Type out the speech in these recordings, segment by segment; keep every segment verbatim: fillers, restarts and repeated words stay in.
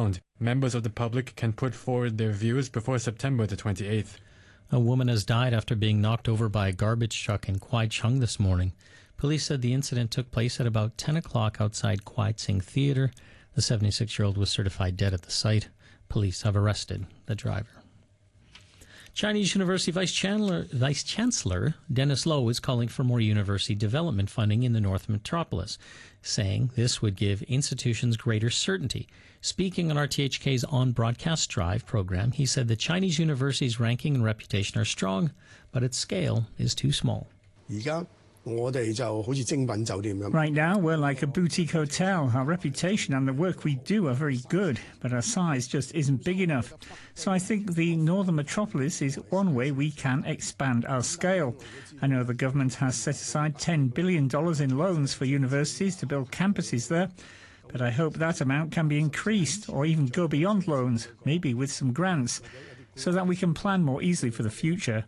ground. Members of the public can put forward their views before September the twenty-eighth. A woman has died after being knocked over by a garbage truck in Kwai Chung this morning. Police said the incident took place at about ten o'clock outside Kwai Tsing Theatre. The seventy-six-year-old was certified dead at the site. Police have arrested the driver. Chinese University Vice Chancellor, Vice Chancellor Dennis Lo is calling for more university development funding in the North Metropolis, saying this would give institutions greater certainty. Speaking on R T H K's On Broadcast Drive program, he said the Chinese university's ranking and reputation are strong, but its scale is too small. Right now, we're like a boutique hotel. Our reputation and the work we do are very good, but our size just isn't big enough. So I think the Northern Metropolis is one way we can expand our scale. I know the government has set aside ten billion dollars in loans for universities to build campuses there, but I hope that amount can be increased or even go beyond loans, maybe with some grants, so that we can plan more easily for the future.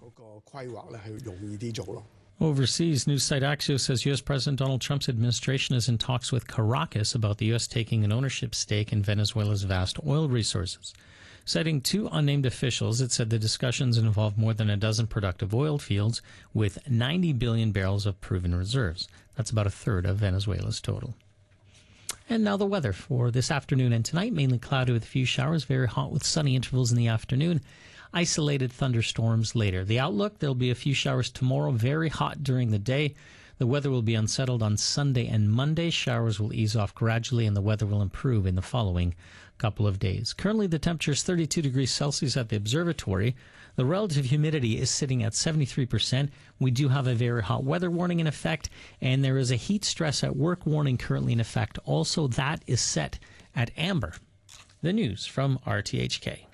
Overseas, news site Axios says U S. President Donald Trump's administration is in talks with Caracas about the U S taking an ownership stake in Venezuela's vast oil resources. Citing two unnamed officials, it said the discussions involve more than a dozen productive oil fields with ninety billion barrels of proven reserves. That's about a third of Venezuela's total. And now the weather for this afternoon and tonight. Mainly cloudy with a few showers, very hot with sunny intervals in the afternoon. Isolated thunderstorms later. The outlook, there'll be a few showers tomorrow, very hot during the day. The weather will be unsettled on Sunday and Monday. Showers will ease off gradually and the weather will improve in the following couple of days. Currently the temperature is thirty-two degrees Celsius at the observatory. The relative humidity is sitting at seventy-three percent. We do have a very hot weather warning in effect, and there is a heat stress at work warning currently in effect. Also, that is set at amber. The news from R T H K.